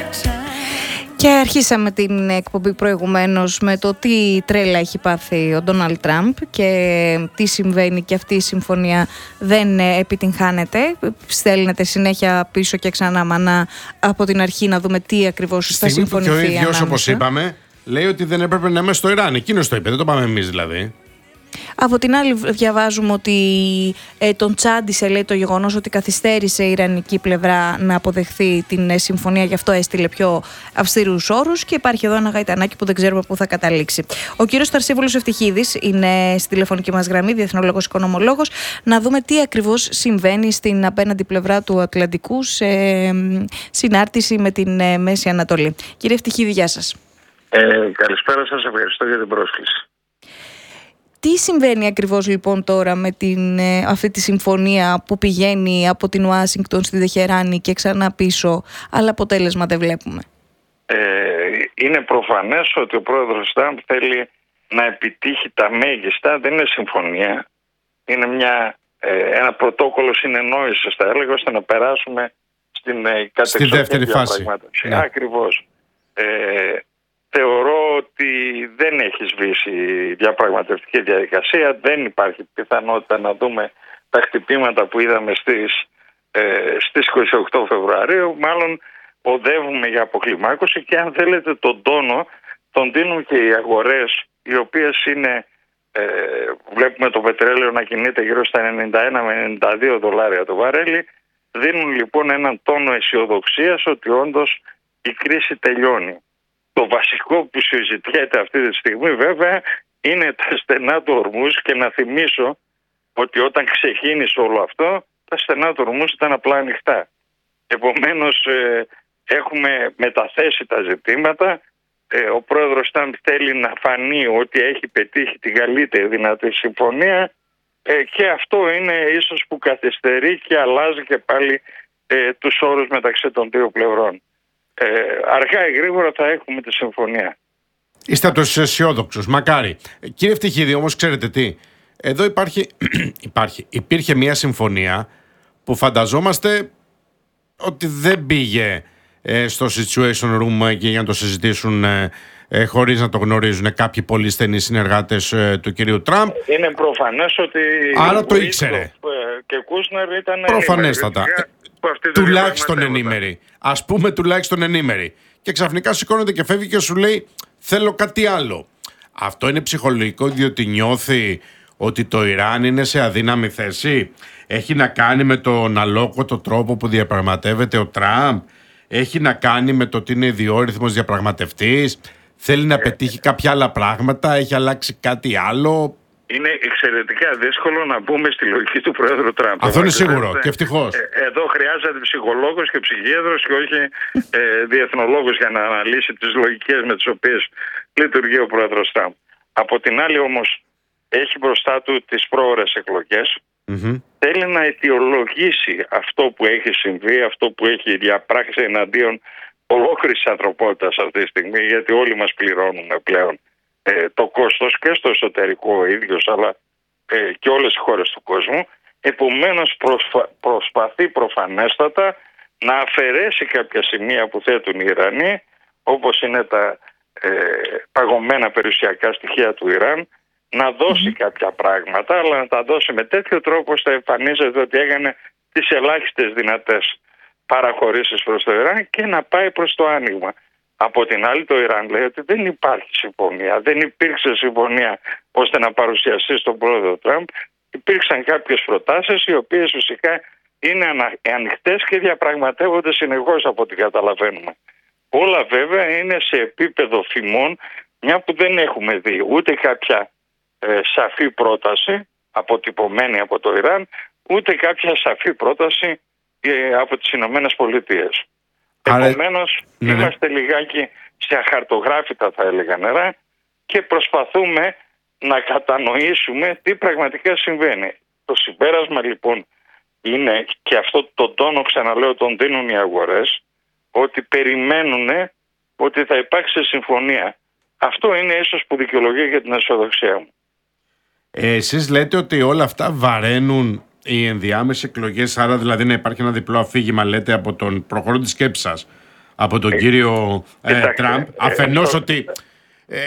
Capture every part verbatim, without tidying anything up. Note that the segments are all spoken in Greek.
Και αρχίσαμε την εκπομπή προηγουμένως με το τι τρέλα έχει πάθει ο Ντόναλντ Τραμπ και τι συμβαίνει, και αυτή η συμφωνία δεν επιτυγχάνεται. Στέλνεται συνέχεια πίσω και ξανά μανά από την αρχή να δούμε τι ακριβώς θα συμφωνηθεί. Και ο ίδιος, όπως είπαμε, λέει ότι δεν έπρεπε να είμαι στο Ιράν. Εκείνος το είπε, δεν το πάμε εμείς δηλαδή. Από την άλλη διαβάζουμε ότι ε, τον τσάντισε, λέει, το γεγονός ότι καθυστέρησε η ιρανική πλευρά να αποδεχθεί την ε, συμφωνία, γι' αυτό έστειλε πιο αυστηρούς όρους, και υπάρχει εδώ ένα γαϊτανάκι που δεν ξέρουμε πού θα καταλήξει. Ο κύριος Σταρσίβουλος Ευτυχίδης είναι στη τηλεφωνική μας γραμμή, διεθνολόγος, οικονομολόγος, να δούμε τι ακριβώς συμβαίνει στην απέναντι πλευρά του Ατλαντικού σε ε, συνάρτηση με την ε, Μέση Ανατολή. Κύριε Ευτυχίδη, γεια σας. Ε, καλησπέρα σας, ευχαριστώ για την πρόσκληση. Τι συμβαίνει ακριβώς λοιπόν τώρα με την, ε, αυτή τη συμφωνία που πηγαίνει από την Ουάσιγκτον στη Τεχεράνη και ξανά πίσω, αλλά αποτέλεσμα δεν βλέπουμε? Ε, είναι προφανές ότι ο πρόεδρος Τραμπ θέλει να επιτύχει τα μέγιστα. Δεν είναι συμφωνία. Είναι μια, ε, ένα πρωτόκολλο συνεννόησης, θα έλεγα, ώστε να περάσουμε στην ε, στη δεύτερη φάση. Ναι. Ακριβώς. Ε, Θεωρώ ότι δεν έχει σβήσει η διαπραγματευτική διαδικασία. Δεν υπάρχει πιθανότητα να δούμε τα χτυπήματα που είδαμε στις, ε, στις είκοσι οκτώ Φεβρουαρίου. Μάλλον οδεύουμε για αποκλιμάκωση, και αν θέλετε τον τόνο τον δίνουν και οι αγορές, οι οποίες είναι, ε, βλέπουμε το πετρέλαιο να κινείται γύρω στα ενενήντα ένα με ενενήντα δύο δολάρια το βαρέλι. Δίνουν λοιπόν έναν τόνο αισιοδοξίας ότι όντως η κρίση τελειώνει. Το βασικό που συζητιέται αυτή τη στιγμή βέβαια είναι τα στενά του Ορμούζ, και να θυμίσω ότι όταν ξεκίνησε όλο αυτό τα στενά του Ορμούζ ήταν απλά ανοιχτά. Επομένως ε, έχουμε μεταθέσει τα ζητήματα. Ε, ο πρόεδρος Τραμπ θέλει να φανεί ότι έχει πετύχει την καλύτερη δυνατή συμφωνία, ε, και αυτό είναι ίσως που καθυστερεί και αλλάζει και πάλι ε, τους όρους μεταξύ των δύο πλευρών. Ε, αργά ή γρήγορα θα έχουμε τη συμφωνία. Είστε από τους αισιόδοξους, μακάρι. Κύριε Ευτυχίδη, όμως ξέρετε τι, εδώ υπάρχει, υπάρχει, υπήρχε μια συμφωνία που φανταζόμαστε ότι δεν πήγε ε, στο Situation Room και για να το συζητήσουν ε, ε, χωρίς να το γνωρίζουν κάποιοι πολύ στενοί συνεργάτες ε, του κυρίου Τραμπ. Είναι προφανές ότι άρα το ήξερε. Και Κούσνερ ήταν προφανέστατα. Τουλάχιστον ενήμερη. Ας πούμε τουλάχιστον ενήμερη. Και ξαφνικά σηκώνεται και φεύγει και σου λέει θέλω κάτι άλλο. Αυτό είναι ψυχολογικό, διότι νιώθει ότι το Ιράν είναι σε αδύναμη θέση. Έχει να κάνει με τον αλόκοτο τρόπο που διαπραγματεύεται ο Τραμπ. Έχει να κάνει με το ότι είναι ιδιόρυθμος διαπραγματευτής. Θέλει να πετύχει κάποια άλλα πράγματα. Έχει αλλάξει κάτι άλλο. Είναι εξαιρετικά δύσκολο να μπούμε στη λογική του Πρόεδρου Τραμπ. Αυτό είναι σίγουρο, και ευτυχώς. Εδώ χρειάζεται ψυχολόγος και ψυχίατρος και όχι ε, διεθνολόγος για να αναλύσει τις λογικές με τις οποίες λειτουργεί ο Πρόεδρος Τραμπ. Από την άλλη όμως έχει μπροστά του τις πρόωρες εκλογές. Mm-hmm. Θέλει να αιτιολογήσει αυτό που έχει συμβεί, αυτό που έχει διαπράξει εναντίον ολόκληρης ανθρωπότητας αυτή τη στιγμή, γιατί όλοι μας πληρώνουμε πλέον Ε, το κόστος και στο εσωτερικό ο ίδιος, αλλά ε, και όλες οι χώρες του κόσμου. Επομένως προσφα... προσπαθεί προφανέστατα να αφαιρέσει κάποια σημεία που θέτουν οι Ιρανοί, όπως είναι τα ε, παγωμένα περιουσιακά στοιχεία του Ιράν, να δώσει mm-hmm. κάποια πράγματα, αλλά να τα δώσει με τέτοιο τρόπο ώστε εμφανίζεται ότι έκανε τις ελάχιστες δυνατές παραχωρήσεις προς το Ιράν και να πάει προς το άνοιγμα. Από την άλλη το Ιράν λέει ότι δεν υπάρχει συμφωνία, δεν υπήρξε συμφωνία ώστε να παρουσιαστεί στον πρόεδρο Τραμπ. Υπήρξαν κάποιες προτάσεις οι οποίες φυσικά είναι ανοιχτές και διαπραγματεύονται συνεχώς από ό,τι καταλαβαίνουμε. Όλα βέβαια είναι σε επίπεδο φημών, μια που δεν έχουμε δει ούτε κάποια ε, σαφή πρόταση αποτυπωμένη από το Ιράν, ούτε κάποια σαφή πρόταση ε, από τις Ηνωμένες Πολιτείες. Επομένως, ναι, ναι. είμαστε λιγάκι σε αχαρτογράφητα, θα έλεγα, νερά, και προσπαθούμε να κατανοήσουμε τι πραγματικά συμβαίνει. Το συμπέρασμα λοιπόν είναι, και αυτό τον τόνο ξαναλέω τον δίνουν οι αγορές, ότι περιμένουν ότι θα υπάρξει συμφωνία. Αυτό είναι ίσως που δικαιολογεί για την αισιοδοξία μου. Ε, εσείς λέτε ότι όλα αυτά βαραίνουν οι ενδιάμεσες εκλογές, άρα δηλαδή να υπάρχει ένα διπλό αφήγημα, λέτε, από τον προχωρώ τη σκέψη σας, από τον κύριο ε, Τραμπ. Αφενός ε, ότι ε,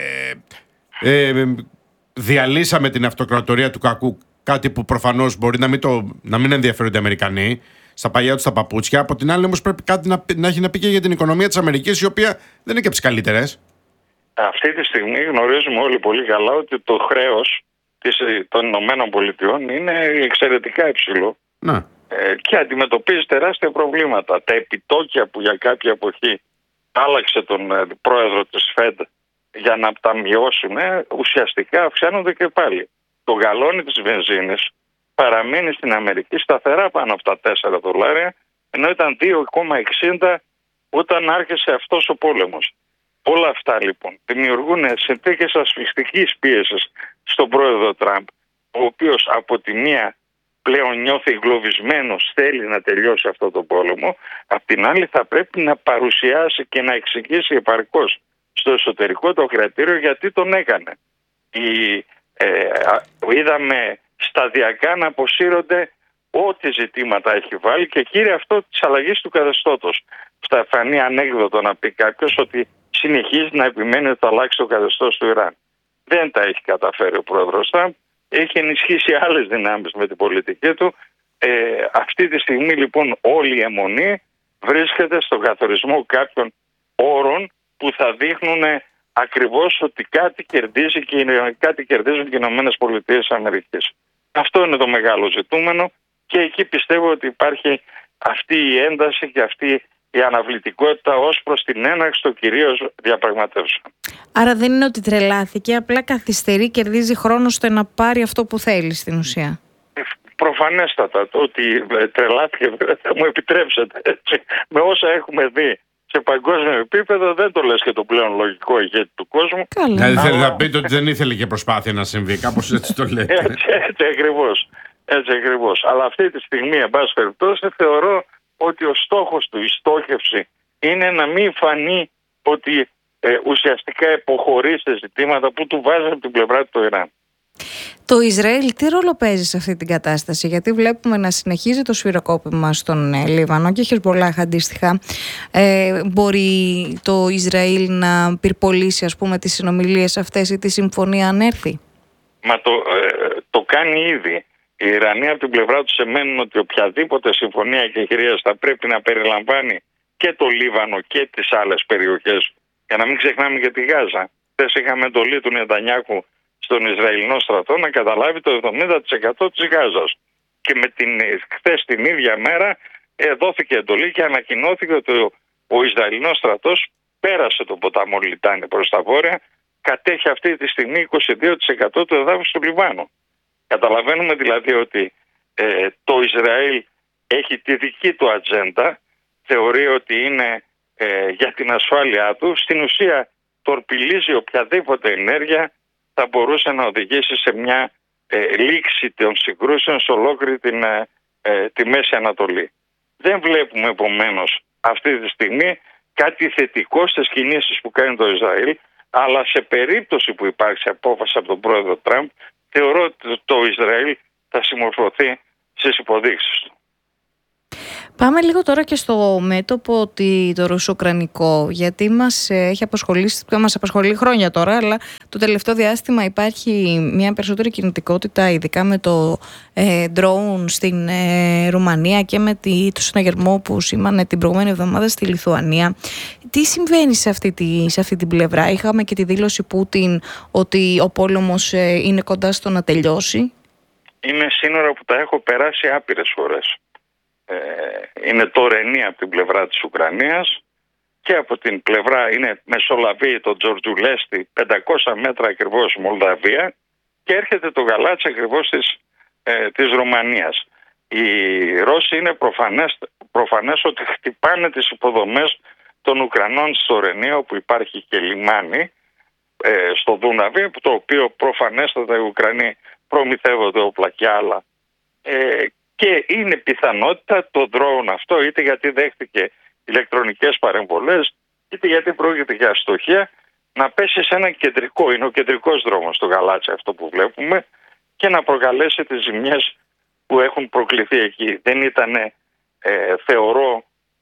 ε, διαλύσαμε την αυτοκρατορία του κακού, κάτι που προφανώς μπορεί να μην, το, να μην ενδιαφέρονται οι Αμερικανοί στα παλιά τους τα παπούτσια. Από την άλλη όμως πρέπει κάτι να, να έχει να πει και για την οικονομία της Αμερικής, η οποία δεν είναι και από τις καλύτερες. Αυτή τη στιγμή γνωρίζουμε όλοι πολύ καλά ότι το χρέος των Ηνωμένων Πολιτειών είναι εξαιρετικά υψηλό. Να. Ε, και αντιμετωπίζει τεράστια προβλήματα. Τα επιτόκια που για κάποια εποχή άλλαξε τον ε, πρόεδρο της Φεντ για να τα μειώσουν, ε, ουσιαστικά αυξάνονται και πάλι. Το γαλόνι της βενζίνης παραμένει στην Αμερική σταθερά πάνω από τα τέσσερα δολάρια, ενώ ήταν δύο κόμμα εξήντα όταν άρχισε αυτός ο πόλεμος. Όλα αυτά λοιπόν δημιουργούν συνθήκες ασφυκτικής πίεσης στον πρόεδρο Τραμπ, ο οποίος από τη μία πλέον νιώθει εγκλωβισμένος, θέλει να τελειώσει αυτό το πόλεμο, απ' την άλλη θα πρέπει να παρουσιάσει και να εξηγήσει επαρκώς στο εσωτερικό το κρατήριο γιατί τον έκανε. Η, ε, είδαμε σταδιακά να αποσύρονται ό,τι ζητήματα έχει βάλει και κύριε αυτό της αλλαγής του καθεστώτος. Θα φανεί ανέκδοτο να πει κάποιος ότι συνεχίζει να επιμένει ότι θα αλλάξει το καθεστώς του Ιράν. Δεν τα έχει καταφέρει ο πρόεδρος Τραμπ. Έχει ενισχύσει άλλες δυνάμεις με την πολιτική του. Ε, αυτή τη στιγμή λοιπόν όλη η αιμονή βρίσκεται στον καθορισμό κάποιων όρων που θα δείχνουν ακριβώς ότι κάτι κερδίζει και κάτι κερδίζουν και οι Ηνωμένες Πολιτείες Αμερικής. Αυτό είναι το μεγάλο ζητούμενο και εκεί πιστεύω ότι υπάρχει αυτή η ένταση και αυτή η αναβλητικότητα ως προς την έναρξη των κυρίως διαπραγματεύσεων. Άρα δεν είναι ότι τρελάθηκε, απλά καθυστερεί, κερδίζει χρόνο στο να πάρει αυτό που θέλει στην ουσία. Προφανέστατα το ότι τρελάθηκε, θα μου επιτρέψετε, έτσι, με όσα έχουμε δει σε παγκόσμιο επίπεδο δεν το λες και το πλέον λογικό ηγέτη του κόσμου. Καλά. Δηλαδή θέλει να πείτε ότι δεν ήθελε και προσπάθεια να συμβεί, κάπως έτσι το λέτε. Έτσι, έτσι ακριβώς. Έτσι ακριβώς. Αλλά αυτή τη στιγμή, εν πάση περιπτώσει, θεωρώ ότι ο στόχος του, η στόχευση, είναι να μην φανεί ότι ε, ουσιαστικά υποχωρεί σε ζητήματα που του βάζει από την πλευρά του το Ιράν. Το Ισραήλ τι ρόλο παίζει σε αυτή την κατάσταση, γιατί βλέπουμε να συνεχίζει το σφυροκόπημα στον ε, Λίβανο και Χεσμπολάχ αντίστοιχα. Ε, μπορεί το Ισραήλ να πυρπολίσει ας πούμε τις συνομιλίες αυτές ή τη συμφωνία αν έρθει? Μα το, ε, το κάνει ήδη. Οι Ιρανοί από την πλευρά τους εμένουν ότι οποιαδήποτε συμφωνία και κυρίως θα πρέπει να περιλαμβάνει και το Λίβανο και τις άλλες περιοχές. Για να μην ξεχνάμε και τη Γάζα. Χθες είχαμε εντολή του Νετανιάχου στον Ισραηλινό στρατό να καταλάβει το εβδομήντα τοις εκατό της Γάζας. Και με την, χθες την ίδια μέρα ε, δόθηκε εντολή και ανακοινώθηκε ότι ο, ο Ισραηλινός στρατός πέρασε το ποταμό Λιτάνη προς τα βόρεια, κατέχει αυτή τη στιγμή είκοσι δύο τοις εκατό του εδάφους του Λιβάνου. Καταλαβαίνουμε δηλαδή ότι ε, το Ισραήλ έχει τη δική του ατζέντα, θεωρεί ότι είναι ε, για την ασφάλειά του, στην ουσία τορπιλίζει οποιαδήποτε ενέργεια θα μπορούσε να οδηγήσει σε μια ε, λήξη των συγκρούσεων σε ολόκληρη την, ε, ε, τη Μέση Ανατολή. Δεν βλέπουμε επομένως αυτή τη στιγμή κάτι θετικό στις κινήσεις που κάνει το Ισραήλ, αλλά σε περίπτωση που υπάρξει απόφαση από τον πρόεδρο Τραμπ, θεωρώ ότι το Ισραήλ θα συμμορφωθεί στις υποδείξεις του. Πάμε λίγο τώρα και στο μέτωπο το ρωσο-ουκρανικό, γιατί μας έχει απασχολήσει, μας απασχολεί χρόνια τώρα, αλλά το τελευταίο διάστημα υπάρχει μια περισσότερη κινητικότητα, ειδικά με το ε, drone στην ε, Ρουμανία και με τη, το συναγερμό που σήμανε την προηγούμενη εβδομάδα στη Λιθουανία. Τι συμβαίνει σε αυτή, τη, σε αυτή την πλευρά? Είχαμε και τη δήλωση Πούτιν ότι ο πόλεμος ε, είναι κοντά στο να τελειώσει. Είναι σύνορα που τα έχω περάσει άπειρες φορές. Είναι τωρινή από την πλευρά της Ουκρανίας και από την πλευρά είναι μεσολαβεί το Τζορτζουλέστι πεντακόσια μέτρα ακριβώς Μολδαβία και έρχεται το γαλάτσι ακριβώς της, ε, της Ρουμανίας. Οι Ρώσοι είναι προφανές, προφανές ότι χτυπάνε τις υποδομές των Ουκρανών στο Ρενίο όπου υπάρχει και λιμάνι ε, στο Δούναβι, το οποίο προφανέστατα οι Ουκρανοί προμηθεύονται όπλα και άλλα ε, και είναι πιθανότητα το drone αυτό, είτε γιατί δέχτηκε ηλεκτρονικές παρεμβολές, είτε γιατί πρόκειται για αστοχία, να πέσει σε ένα κεντρικό, είναι ο κεντρικός δρόμος στο γαλάτσι αυτό που βλέπουμε, και να προκαλέσει τις ζημιές που έχουν προκληθεί εκεί. Δεν ήταν, ε, θεωρώ,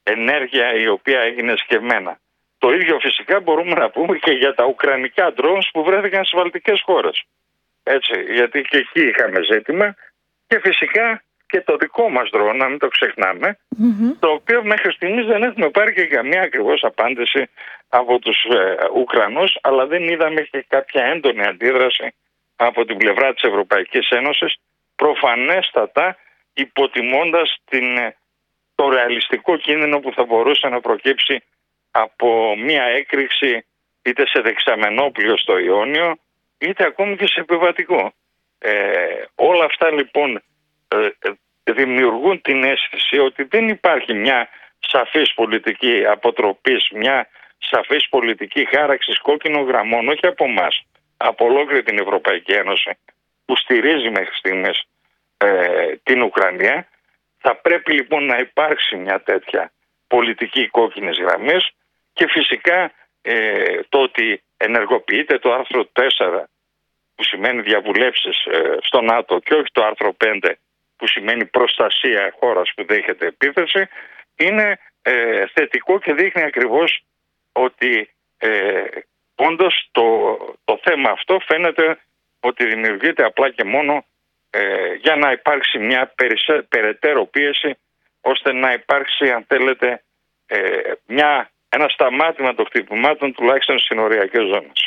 ενέργεια η οποία έγινε σκεμμένα. Το ίδιο φυσικά μπορούμε να πούμε και για τα ουκρανικά drones που βρέθηκαν στις βαλτικές χώρες. Έτσι, γιατί και εκεί είχαμε ζήτημα και φυσικά και το δικό μας drone, να μην το ξεχνάμε, mm-hmm. το οποίο μέχρι στιγμής δεν έχουμε πάρει και καμία ακριβώς απάντηση από τους ε, Ουκρανούς, αλλά δεν είδαμε και κάποια έντονη αντίδραση από την πλευρά της Ευρωπαϊκής Ένωσης, προφανέστατα υποτιμώντας την, το ρεαλιστικό κίνδυνο που θα μπορούσε να προκύψει από μια έκρηξη είτε σε δεξαμενόπλιο στο Ιόνιο, είτε ακόμη και σε επιβατικό. Ε, όλα αυτά λοιπόν ε, δημιουργούν την αίσθηση ότι δεν υπάρχει μια σαφής πολιτική αποτροπής, μια σαφής πολιτική χάραξης κόκκινων γραμμών, όχι από εμάς, από ολόκληρη την Ευρωπαϊκή Ένωση που στηρίζει μέχρι στιγμής ε, την Ουκρανία. Θα πρέπει λοιπόν να υπάρξει μια τέτοια πολιτική κόκκινης γραμμής και φυσικά ε, το ότι ενεργοποιείται το άρθρο τέσσερα που σημαίνει διαβουλεύσεις ε, στο ΝΑΤΟ και όχι το άρθρο πέντε που σημαίνει προστασία χώρας που δέχεται επίθεση είναι ε, θετικό και δείχνει ακριβώς ότι ε, όντως το, το θέμα αυτό φαίνεται ότι δημιουργείται απλά και μόνο ε, για να υπάρξει μια περισσε, περαιτέρω πίεση ώστε να υπάρξει αν θέλετε ε, μια, ένα σταμάτημα των χτυπημάτων τουλάχιστον στις συνοριακές ζώνες.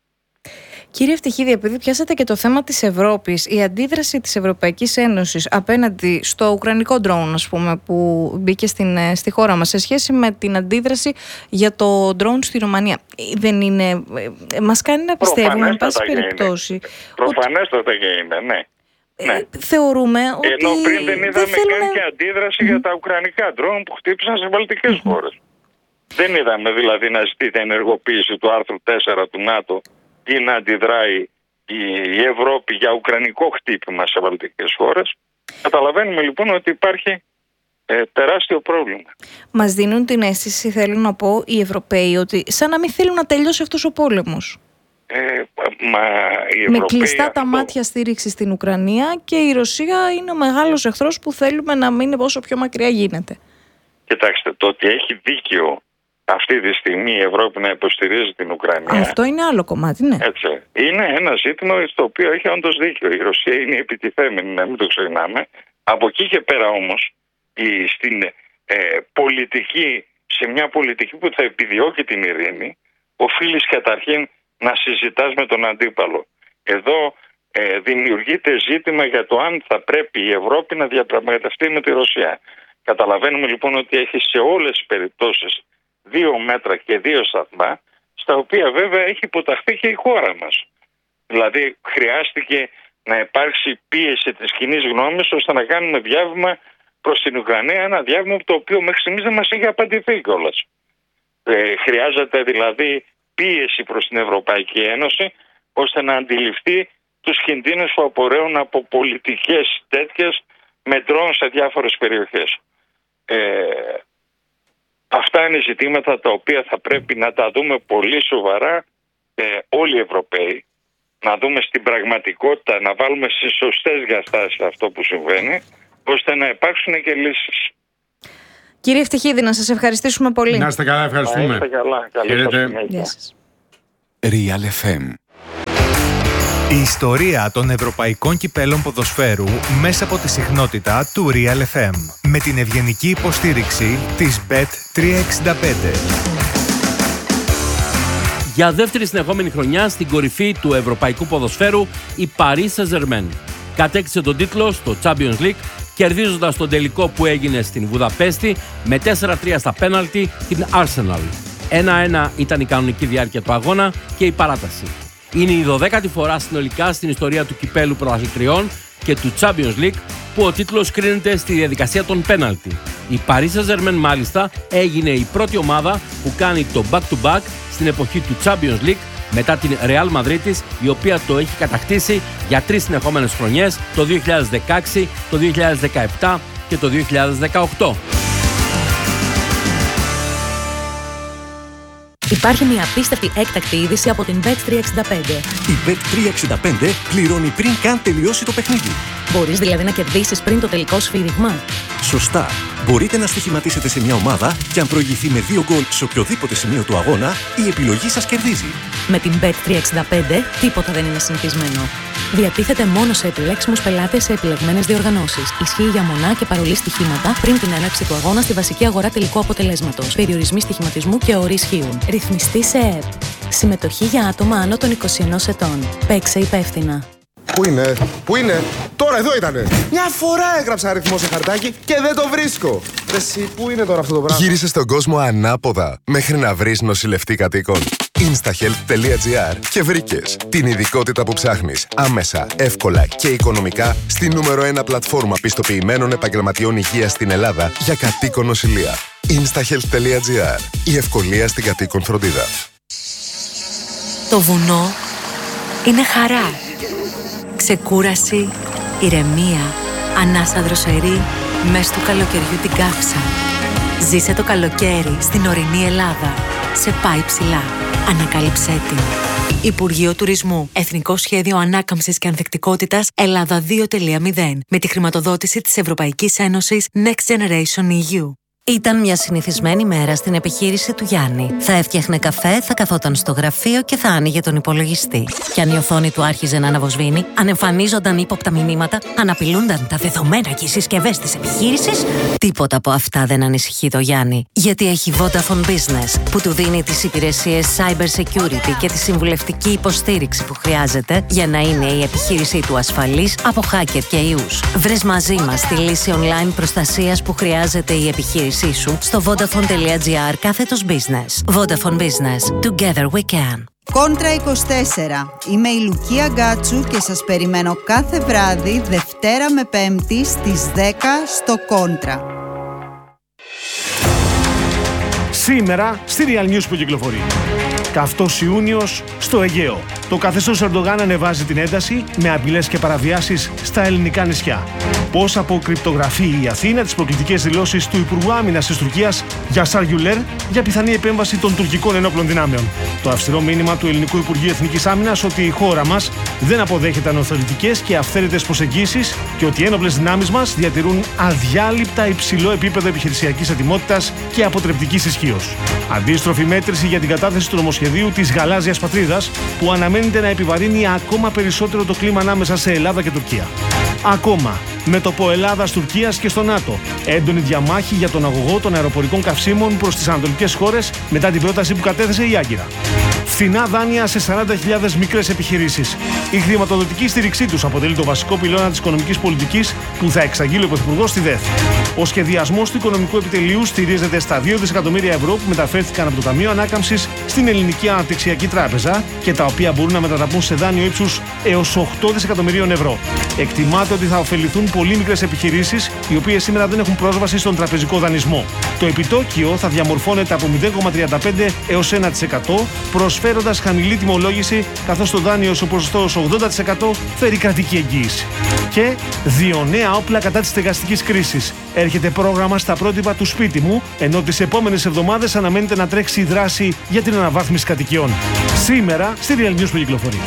Κύριε Ευτυχίδη, επειδή πιάσατε και το θέμα της Ευρώπης, η αντίδραση της Ευρωπαϊκής Ένωσης απέναντι στο ουκρανικό ντρόουν, ας πούμε, που μπήκε στην, στη χώρα μας, σε σχέση με την αντίδραση για το ντρόουν στη Ρουμανία, δεν είναι, μας κάνει να πιστεύουμε, εν πάση περιπτώσει. Προφανέστατα και είναι, ναι. Ναι. Ε, θεωρούμε ότι. Ενώ πριν δεν είδαμε θέλουμε... καν και αντίδραση mm. για τα ουκρανικά ντρόουν που χτύπησαν σε βαλτικές mm. χώρες. Δεν είδαμε δηλαδή να ζητείται ενεργοποίηση του άρθρου τέσσερα του ΝΑΤΟ ή να αντιδράει η Ευρώπη για ουκρανικό χτύπημα σε βαλτικές χώρες. Καταλαβαίνουμε λοιπόν ότι υπάρχει ε, τεράστιο πρόβλημα. Μας δίνουν την αίσθηση, θέλω να πω, οι Ευρωπαίοι ότι σαν να μην θέλουν να τελειώσει αυτός ο πόλεμος. Ε, μα οι με κλειστά αυτό... τα μάτια στήριξη στην Ουκρανία και η Ρωσία είναι ο μεγάλος εχθρός που θέλουμε να μείνει όσο πιο μακριά γίνεται. Κοιτάξτε, το ότι έχει δίκιο αυτή τη στιγμή η Ευρώπη να υποστηρίζει την Ουκρανία. Αυτό είναι άλλο κομμάτι, ναι. Έτσι, είναι ένα ζήτημα στο οποίο έχει όντως δίκιο. Η Ρωσία είναι επιτιθέμενη, να μην το ξεχνάμε. Από εκεί και πέρα όμως, η, στην ε, πολιτική, σε μια πολιτική που θα επιδιώκει την ειρήνη, οφείλεις καταρχήν να συζητάς με τον αντίπαλο. Εδώ ε, δημιουργείται ζήτημα για το αν θα πρέπει η Ευρώπη να διαπραγματευτεί με τη Ρωσία. Καταλαβαίνουμε λοιπόν ότι έχει σε όλες τις περιπτώσεις δύο μέτρα και δύο σταθμά, στα οποία βέβαια έχει υποταχθεί και η χώρα μας. Δηλαδή χρειάστηκε να υπάρξει πίεση της κοινής γνώμης ώστε να κάνουμε διάβημα προς την Ουκρανία, ένα διάβημα το οποίο μέχρι στιγμής δεν μας έχει απαντηθεί κιόλας. Ε, χρειάζεται δηλαδή πίεση προς την Ευρωπαϊκή Ένωση ώστε να αντιληφθεί τους κινδύνους που απορρέουν από πολιτικές τέτοιες με ντρόουν σε διάφορες περιοχές. Ε, αυτά είναι ζητήματα τα οποία θα πρέπει να τα δούμε πολύ σοβαρά ε, όλοι οι Ευρωπαίοι, να δούμε στην πραγματικότητα, να βάλουμε στις σωστές διαστάσεις αυτό που συμβαίνει, ώστε να υπάρξουν και λύσεις. Κύριε Ευτυχίδη, να σας ευχαριστήσουμε πολύ. Να είστε καλά, ευχαριστούμε. Να είστε καλά. Καλή σας συνέχεια. Γεια σας. Real εφ εμ. Η ιστορία των ευρωπαϊκών κυπέλων ποδοσφαίρου μέσα από τη συχνότητα του Real εφ εμ. Με την ευγενική υποστήριξη της μπετ τριακόσια εξήντα πέντε. Για δεύτερη συνεχόμενη χρονιά στην κορυφή του ευρωπαϊκού ποδοσφαίρου, η Paris Saint-Germain κατέκτησε τον τίτλο στο Champions League, κερδίζοντας τον τελικό που έγινε στην Βουδαπέστη με τέσσερα τρία στα πέναλτι την Arsenal. ένα ένα ήταν η κανονική διάρκεια του αγώνα και η παράταση. Είναι η δωδέκατη φορά συνολικά στην ιστορία του κυπέλου πρωταθλητριών και του Champions League που ο τίτλος κρίνεται στη διαδικασία των πέναλτι. Η Paris Saint-Germain μάλιστα έγινε η πρώτη ομάδα που κάνει το back-to-back στην εποχή του Champions League μετά την Real Madrid, η οποία το έχει κατακτήσει για τρεις συνεχόμενες χρονιές, το δύο χιλιάδες δεκαέξι, το δύο χιλιάδες δεκαεπτά και το δύο χιλιάδες δεκαοκτώ. Υπάρχει μια απίστευτη έκτακτη είδηση από την μπετ τριακόσια εξήντα πέντε. Η μπετ τριακόσια εξήντα πέντε πληρώνει πριν καν τελειώσει το παιχνίδι. Μπορείς δηλαδή να κερδίσεις πριν το τελικό σφύριγμα. Σωστά. Μπορείτε να στοιχηματίσετε σε μια ομάδα και αν προηγηθεί με δύο γκολ σε οποιοδήποτε σημείο του αγώνα, η επιλογή σας κερδίζει. Με την μπετ τριακόσια εξήντα πέντε τίποτα δεν είναι συνηθισμένο. Διατίθεται μόνο σε επιλέξιμους πελάτες σε επιλεγμένες διοργανώσεις. Ισχύει για μονά και παρολί στοιχήματα πριν την έναρξη του αγώνα στη βασική αγορά τελικού αποτελέσματος. Περιορισμοί στοιχηματισμού και όροι ισχύουν. Ρυθμιστή σε ΕΕΠ. Συμμετοχή για άτομα άνω των είκοσι ενός ετών. Παίξε υπεύθυνα. Πού είναι, πού είναι, τώρα εδώ ήτανε. Μια φορά έγραψα αριθμό σε χαρτάκι και δεν το βρίσκω. Εσύ, πού είναι τώρα αυτό το πράγμα. Γύρισε στον κόσμο ανάποδα μέχρι να βρεις νοσηλευτή κατοίκων. instahealth τελεία gr και βρήκες την ειδικότητα που ψάχνεις άμεσα, εύκολα και οικονομικά στη νούμερο ένα πλατφόρμα πιστοποιημένων επαγγελματιών υγείας στην Ελλάδα για κατοίκον νοσηλεία. instahealth τελεία gr. Η ευκολία στην κατοίκον φροντίδα. Το βουνό είναι χαρά. Ξεκούραση, ηρεμία, ανάσα δροσερή, μες του καλοκαιριού την καύσα. Ζήσε το καλοκαίρι στην ορεινή Ελλάδα. Σε πάει ψηλά. Ανακάλυψέ την. Υπουργείο Τουρισμού. Εθνικό Σχέδιο Ανάκαμψης και Ανθεκτικότητας Ελλάδα δύο τελεία μηδέν. Με τη χρηματοδότηση της Ευρωπαϊκής Ένωσης Next Generation ι γιου. Ήταν μια συνηθισμένη μέρα στην επιχείρηση του Γιάννη. Θα έφτιαχνε καφέ, θα καθόταν στο γραφείο και θα άνοιγε τον υπολογιστή. Και αν η οθόνη του άρχιζε να αναβοσβήνει, αν εμφανίζονταν ύποπτα μηνύματα, αν απειλούνταν τα δεδομένα και οι συσκευές της επιχείρησης, τίποτα από αυτά δεν ανησυχεί το Γιάννη. Γιατί έχει Vodafone Business, που του δίνει τις υπηρεσίες Cyber Security και τη συμβουλευτική υποστήριξη που χρειάζεται για να είναι η επιχείρησή του ασφαλής από hacker και ιούς. Βρες μαζί μας τη λύση online προστασίας που χρειάζεται η επιχείρηση σου στο vodafone τελεία gr κάθετος business. Vodafone Business. Together we can. Κόντρα είκοσι τέσσερα. Είμαι η Λουκία Γκάτσου και σας περιμένω κάθε βράδυ Δευτέρα με Πέμπτη στις δέκα στο Κόντρα. Σήμερα στη Real News που κυκλοφορεί. Καυτός Ιούνιος στο Αιγαίο. Το καθεστώς Ερντογάν ανεβάζει την ένταση με απειλές και παραβιάσεις στα ελληνικά νησιά. Πώς αποκρυπτογραφεί η Αθήνα τις προκλητικές δηλώσεις του Υπουργού Άμυνας της Τουρκίας Γιασάρ Γιουλέρ για πιθανή επέμβαση των τουρκικών ενόπλων δυνάμεων. Το αυστηρό μήνυμα του Ελληνικού Υπουργείου Εθνικής Άμυνας ότι η χώρα μας δεν αποδέχεται ανοθωρητικές και αυθαίρετες προσεγγίσεις και ότι οι ένοπλες δυνάμεις μας διατηρούν αδιάλειπτα υψηλό επίπεδο επιχειρησιακής ετοιμότητας και αποτρεπτικής ισχύως. Αντίστροφη μέτρηση για την κατάθεση του νομοσχεδίου της Γαλάζιας Πατρίδας που αναμένεται να επιβαρύνει ακόμα περισσότερο το κλίμα ανάμεσα σε Ελλάδα και Τουρκία. Ακόμα, μέτωπο Ελλάδας-Τουρκίας και στο ΝΑΤΟ. Έντονη διαμάχη για τον αγωγό των αεροπορικών καυσίμων προς τις ανατολικές χώρες μετά την πρόταση που κατέθεσε η Άγκυρα. Φθηνά δάνεια σε σαράντα χιλιάδες μικρές επιχειρήσεις. Η χρηματοδοτική στήριξή τους αποτελεί το βασικό πυλώνα της οικονομικής πολιτικής που θα εξαγγείλει ο Πρωθυπουργός στη ΔΕΘ. Ο σχεδιασμός του οικονομικού επιτελείου στηρίζεται στα δύο δισεκατομμύρια ευρώ που μεταφέρθηκαν από το Ταμείο Ανάκαμψης στην Ελληνική Αναπτυξιακή Τράπεζα και τα οποία μπορούν να μετατραπούν σε δάνειο ύψους έως οκτώ δισεκατομμυρίων ευρώ. Εκτιμάται ότι θα ωφεληθούν πολύ μικρές επιχειρήσεις, οι οποίες σήμερα δεν έχουν πρόσβαση στον τραπεζικό δανεισμό. Το επιτόκιο θα διαμορφώνεται από μηδέν κόμμα τριάντα πέντε έως ένα τοις εκατό, προσφέροντας χαμηλή τιμολόγηση, καθώς το δάνειο στο ποσοστό ογδόντα τοις εκατό φέρει κρατική εγγύηση. Και δύο νέα όπλα κατά της στεγαστικής κρίσης. Έρχεται πρόγραμμα στα πρότυπα του σπίτι μου, ενώ τις επόμενες εβδομάδες αναμένεται να τρέξει η δράση για την αναβάθμιση κατοικιών. Σήμερα στη Real News που κυκλοφορεί.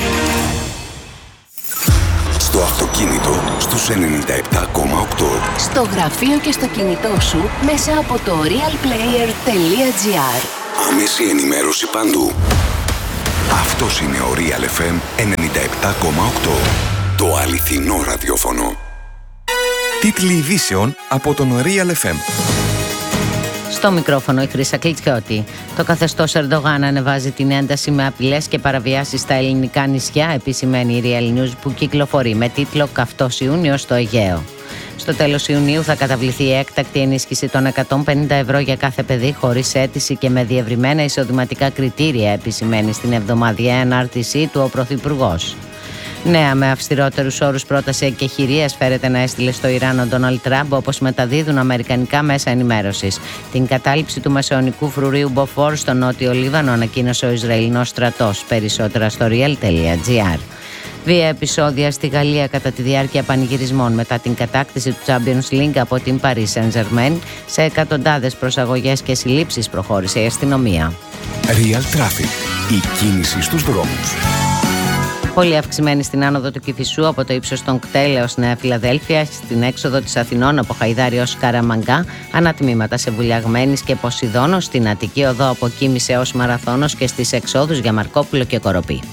Στο αυτοκίνητο στους ενενήντα επτά κόμμα οκτώ. Στο γραφείο και στο κινητό σου μέσα από το realplayer τελεία gr. Άμεση ενημέρωση παντού. Αυτός είναι ο Real εφ εμ ενενήντα επτά κόμμα οκτώ. Το αληθινό ραδιόφωνο. Τίτλοι ειδήσεων από τον Real εφ εμ. Στο μικρόφωνο η Χρύσα Κλιτσιώτη. Το καθεστώς Ερντογάν ανεβάζει την ένταση με απειλές και παραβιάσεις στα ελληνικά νησιά, επισημαίνει η Real News που κυκλοφορεί με τίτλο «Καυτός Ιούνιος στο Αιγαίο». Στο τέλος Ιουνίου θα καταβληθεί η έκτακτη ενίσχυση των εκατόν πενήντα ευρώ για κάθε παιδί χωρίς αίτηση και με διευρυμένα εισοδηματικά κριτήρια, επισημαίνει στην εβδομαδιαία ανάρτησή του ο Πρωθυπουργός. Νέα με αυστηρότερους όρους πρόταση εκεχηρίας φέρεται να έστειλε στο Ιράν ο Ντόναλντ Τραμπ, όπως μεταδίδουν αμερικανικά μέσα ενημέρωσης. Την κατάληψη του μεσαιωνικού φρουρίου Μποφόρ στο νότιο Λίβανο ανακοίνωσε ο Ισραηλινός στρατός. Περισσότερα στο real τελεία gr. Βία επεισόδια στη Γαλλία κατά τη διάρκεια πανηγυρισμών μετά την κατάκτηση του Champions League από την Paris Saint-Germain. Σε εκατοντάδες προσαγωγές και συλλήψεις προχώρησε η αστυνομία. Real Traffic. Η κίνηση στους δρόμους. Πολύ αυξημένη στην άνοδο του Κηφισού από το ύψος των Κτέλ έως Νέα Φιλαδέλφια, στην έξοδο της Αθηνών από Χαϊδάρι ως Καραμαγκά, ανατμήματα σε Βουλιαγμένης και Ποσειδώνο, στην Αττική οδό από Κίμης έως Μαραθώνος και στις εξόδους για Μαρκόπουλο και Κοροπή.